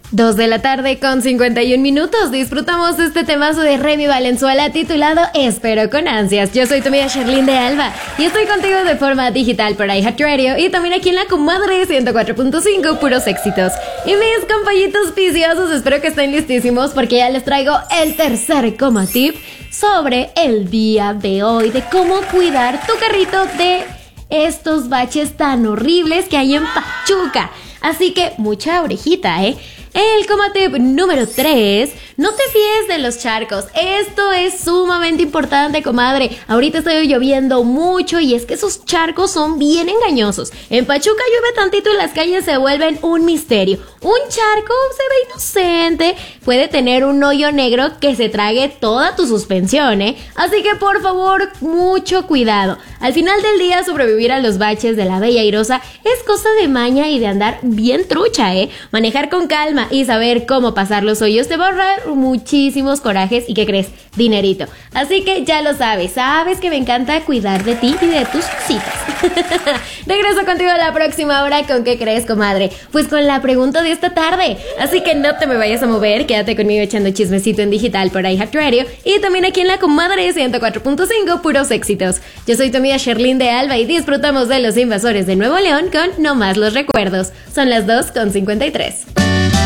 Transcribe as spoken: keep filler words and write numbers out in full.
Dos de la tarde con cincuenta y un minutos. Disfrutamos este temazo de Remy Valenzuela titulado Espero con ansias. Yo soy tu amiga Sherlyn de Alba y estoy contigo de forma digital por iHeartRadio y también aquí en la Comadre ciento cuatro punto cinco, puros éxitos. Y mis compañitos viciosos, espero que estén listísimos porque ya les traigo el tercer coma tip sobre el día de hoy de cómo cuidar tu carrito de estos baches tan horribles que hay en Pachuca. Así que mucha orejita, ¿eh? El coma tip número tres, no te fíes de los charcos. Esto es sumamente importante, comadre. Ahorita está lloviendo mucho y es que esos charcos son bien engañosos. En Pachuca llueve tantito y las calles se vuelven un misterio. Un charco se ve inocente, puede tener un hoyo negro que se trague toda tu suspensión, ¿eh? Así que por favor, mucho cuidado. Al final del día, sobrevivir a los baches de la Bella Airosa es cosa de maña y de andar bien trucha, ¿eh? Manejar con calma y saber cómo pasar los hoyos te va a ahorrar muchísimos corajes y, ¿qué crees? Dinerito. Así que ya lo sabes, sabes que me encanta cuidar de ti y de tus cositas. Regreso contigo la próxima hora con ¿qué crees, comadre? Pues con la pregunta de esta tarde. Así que no te me vayas a mover, quédate conmigo echando chismecito en digital por iHeartRadio y también aquí en la Comadre ciento cuatro punto cinco, puros éxitos. Yo soy tu amiga Sherlyn de Alba y disfrutamos de Los Invasores de Nuevo León con No Más los Recuerdos. Son las dos con cincuenta y tres.